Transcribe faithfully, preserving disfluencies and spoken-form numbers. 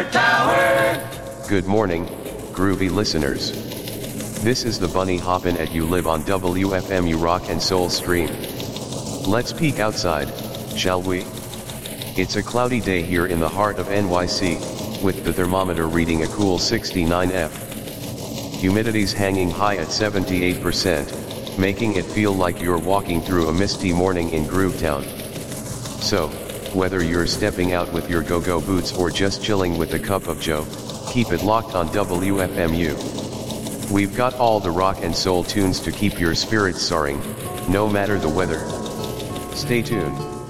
Alert Tower! Good morning, groovy listeners. This is the Bunny Hoppin' at You Live on W F M U Rock and Soul Stream. Let's peek outside, shall we? It's a cloudy day here in the heart of N Y C, with the thermometer reading a cool sixty-nine Fahrenheit. Humidity's hanging high at seventy-eight percent, making it feel like you're walking through a misty morning in Groovetown. So, whether you're stepping out with your go-go boots or just chilling with a cup of joe, keep it locked on W F M U. We've got all the rock and soul tunes to keep your spirits soaring, no matter the weather. Stay tuned.